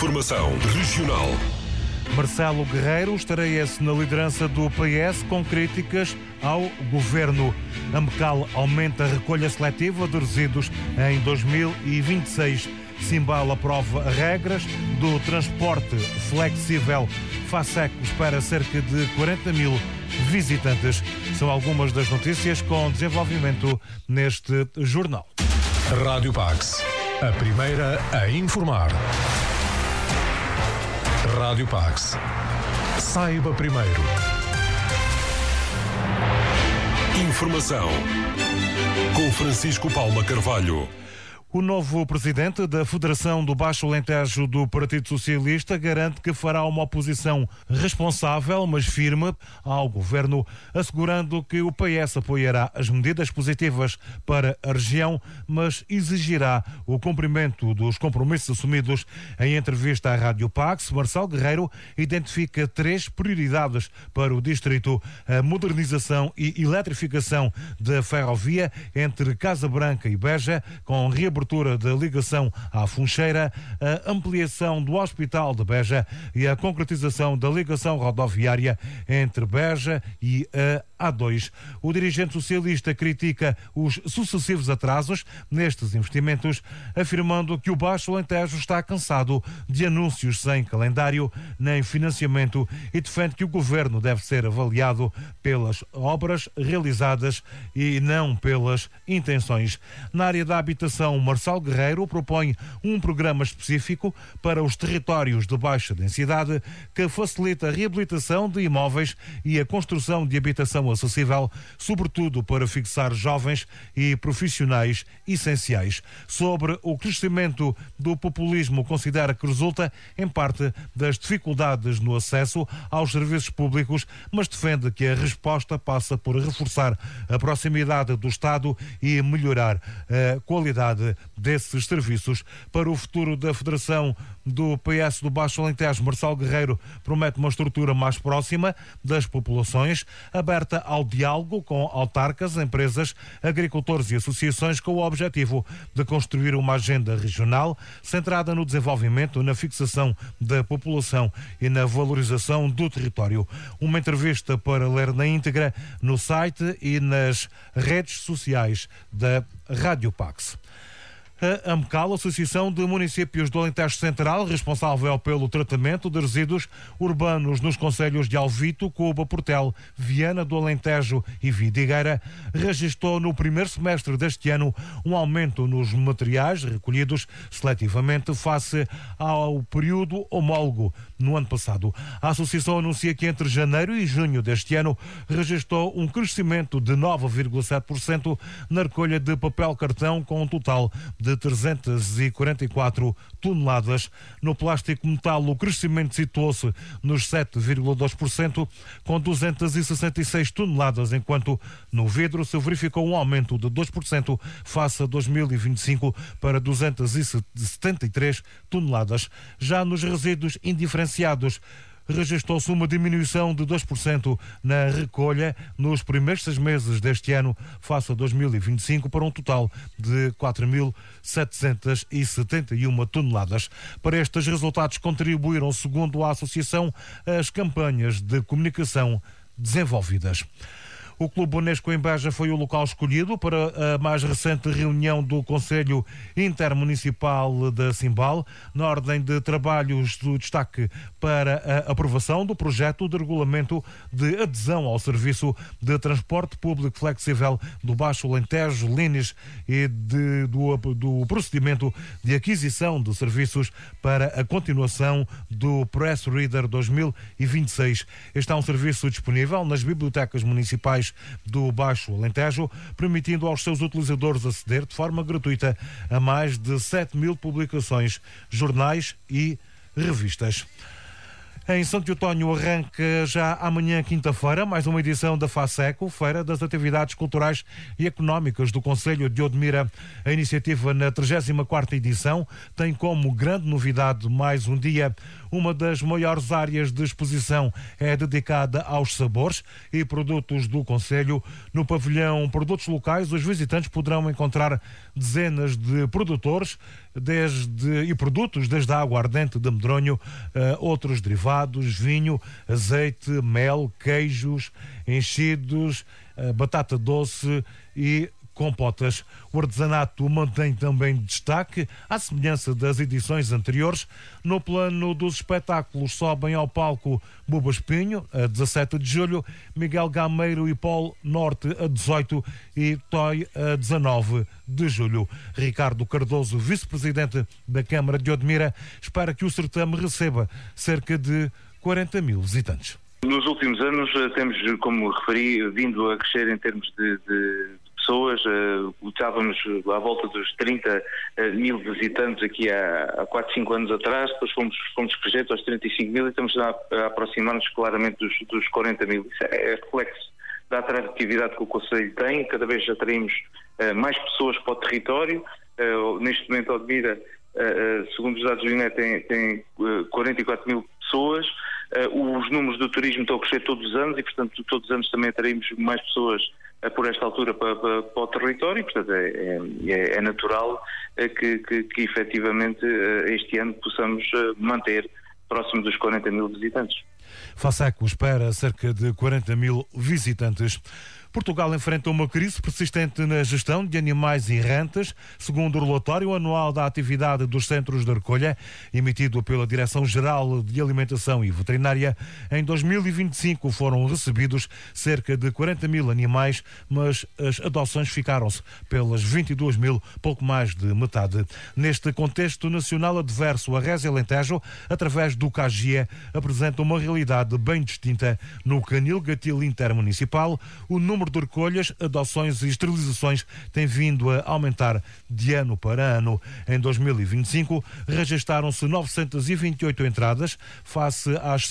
Informação regional. Marcelo Guerreiro estareia-se na liderança do PS com críticas ao governo. A Mecal aumenta a recolha seletiva de resíduos em 2026. Simbal aprova regras do transporte flexível. FASEC espera cerca de 40 mil visitantes. São algumas das notícias com desenvolvimento neste jornal. Rádio Pax, a primeira a informar. Rádio Pax. Saiba primeiro. Informação com Francisco Paula Carvalho. O novo presidente da Federação do Baixo Alentejo do Partido Socialista garante que fará uma oposição responsável, mas firme, ao governo, assegurando que o PS apoiará as medidas positivas para a região, mas exigirá o cumprimento dos compromissos assumidos. Em entrevista à Rádio Pax, Marcelo Guerreiro identifica 3 prioridades para o distrito: a modernização e eletrificação da ferrovia entre Casa Branca e Beja, com reabertura da ligação à Funcheira, a ampliação do Hospital de Beja e a concretização da ligação rodoviária entre Beja e a A2. O dirigente socialista critica os sucessivos atrasos nestes investimentos, afirmando que o Baixo Alentejo está cansado de anúncios sem calendário nem financiamento e defende que o governo deve ser avaliado pelas obras realizadas e não pelas intenções. Na área da habitação, Marcelo Guerreiro propõe um programa específico para os territórios de baixa densidade que facilita a reabilitação de imóveis e a construção de habitação acessível, sobretudo para fixar jovens e profissionais essenciais. Sobre o crescimento do populismo, considera que resulta, em parte, das dificuldades no acesso aos serviços públicos, mas defende que a resposta passa por reforçar a proximidade do Estado e melhorar a qualidade desses serviços. Para o futuro da Federação do PS do Baixo Alentejo, Marcelo Guerreiro promete uma estrutura mais próxima das populações, aberta ao diálogo com autarcas, empresas, agricultores e associações, com o objetivo de construir uma agenda regional centrada no desenvolvimento, na fixação da população e na valorização do território. Uma entrevista para ler na íntegra no site e nas redes sociais da Rádio Pax. A AMCAL, Associação de Municípios do Alentejo Central, responsável pelo tratamento de resíduos urbanos nos concelhos de Alvito, Cuba, Portel, Viana do Alentejo e Vidigueira, registrou no primeiro semestre deste ano um aumento nos materiais recolhidos seletivamente face ao período homólogo no ano passado. A Associação anuncia que entre janeiro e junho deste ano registrou um crescimento de 9,7% na recolha de papel cartão, com um total de 344 toneladas. No plástico metal, o crescimento situou-se nos 7,2%, com 266 toneladas, enquanto no vidro se verificou um aumento de 2% face a 2025 para 273 toneladas. Já nos resíduos indiferenciados, registrou-se uma diminuição de 2% na recolha nos primeiros 6 meses deste ano, face a 2025, para um total de 4.771 toneladas. Para estes resultados contribuíram, segundo a Associação, as campanhas de comunicação desenvolvidas. O Clube Unesco em Beja foi o local escolhido para a mais recente reunião do Conselho Intermunicipal da Simbal. Na ordem de trabalhos, do destaque para a aprovação do projeto de regulamento de adesão ao serviço de transporte público flexível do Baixo Alentejo, Lines, e do procedimento de aquisição de serviços para a continuação do Press Reader 2026. Este é um serviço disponível nas bibliotecas municipais do Baixo Alentejo, permitindo aos seus utilizadores aceder de forma gratuita a mais de 7.000 publicações, jornais e revistas. Em Santo Eutónio arranca já amanhã, quinta-feira, mais uma edição da FASECO, Feira das Atividades Culturais e Económicas do Concelho de Odmira. A iniciativa, na 34ª edição, tem como grande novidade mais um dia. Uma das maiores áreas de exposição é dedicada aos sabores e produtos do Concelho. No pavilhão Produtos Locais, os visitantes poderão encontrar dezenas de produtores e produtos, desde a água ardente de medronho, outros derivados, vinho, azeite, mel, queijos, enchidos, batata doce e compotas. O artesanato mantém também destaque, à semelhança das edições anteriores. No plano dos espetáculos, sobem ao palco Buba Espinho, a 17 de julho, Miguel Gameiro e Polo Norte, a 18, e Toy, a 19 de julho. Ricardo Cardoso, vice-presidente da Câmara de Odmira, espera que o certame receba cerca de 40 mil visitantes. Nos últimos anos temos, como referi, vindo a crescer em termos de pessoas. Estávamos à volta dos 30 mil visitantes aqui há 4, 5 anos atrás, depois fomos crescendo aos 35 mil e estamos a aproximar-nos claramente dos 40 mil. Isso é reflexo da atratividade que o Concelho tem. Cada vez atraímos mais pessoas para o território. Neste momento, a Odmira, segundo os dados do INE, tem 44 mil pessoas. Os números do turismo estão a crescer todos os anos e, portanto, todos os anos também atraímos mais pessoas por esta altura para o território. Portanto, é natural que efetivamente este ano possamos manter próximo dos 40 mil visitantes. FASECO espera cerca de 40 mil visitantes. Portugal enfrenta uma crise persistente na gestão de animais errantes, segundo o relatório anual da atividade dos centros de recolha, emitido pela Direção-Geral de Alimentação e Veterinária. Em 2025 foram recebidos cerca de 40 mil animais, mas as adoções ficaram-se pelas 22 mil, pouco mais de metade. Neste contexto nacional adverso, a Résia Alentejo, através do CAGIE, apresenta uma realidade bem distinta. No Canil Gatil Intermunicipal, o número de recolhas, adoções e esterilizações tem vindo a aumentar de ano para ano. Em 2025, registaram-se 928 entradas, face às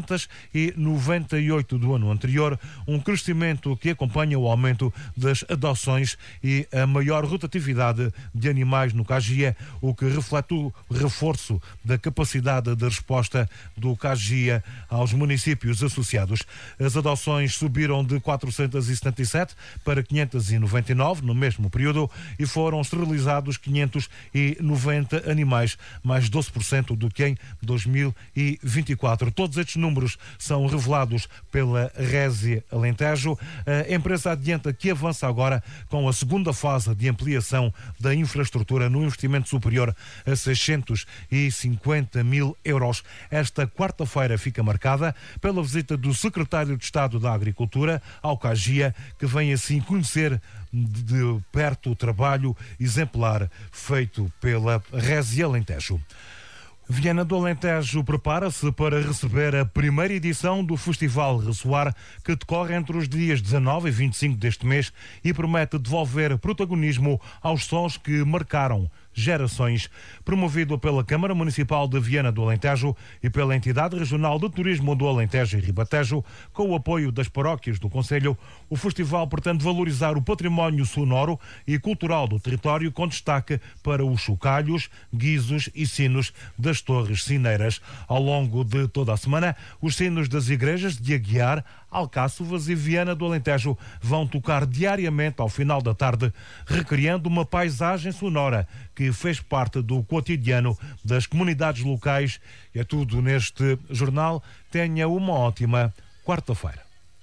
798 do ano anterior, um crescimento que acompanha o aumento das adoções e a maior rotatividade de animais no CAGIE, o que reflete o reforço da capacidade de resposta do CAGIE aos municípios associados. As adoções subiram de 477 para 599 no mesmo período e foram esterilizados 590 animais, mais 12% do que em 2024. Todos estes números são revelados pela Résia Alentejo. A empresa adianta que avança agora com a segunda fase de ampliação da infraestrutura no investimento superior a 650 mil euros. Esta quarta-feira fica marcada pela visita do secretário de Estado da Agricultura ao CAGIE, que vem assim conhecer de perto o trabalho exemplar feito pela Résia Alentejo. Viana do Alentejo prepara-se para receber a primeira edição do Festival Ressoar, que decorre entre os dias 19 e 25 deste mês e promete devolver protagonismo aos sons que marcaram gerações. Promovido pela Câmara Municipal de Viana do Alentejo e pela Entidade Regional de Turismo do Alentejo e Ribatejo, com o apoio das paróquias do Concelho, o festival pretende valorizar o património sonoro e cultural do território, com destaque para os chocalhos, guizos e sinos das torres sineiras. Ao longo de toda a semana, os sinos das igrejas de Aguiar, Alcáçovas e Viana do Alentejo vão tocar diariamente ao final da tarde, recriando uma paisagem sonora que fez parte do cotidiano das comunidades locais. É tudo neste jornal. Tenha uma ótima quarta-feira.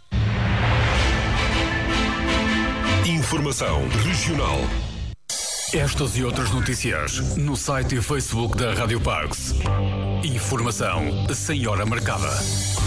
Informação regional. Estas e outras notícias no site e Facebook da Rádio Parks. Informação sem hora marcada.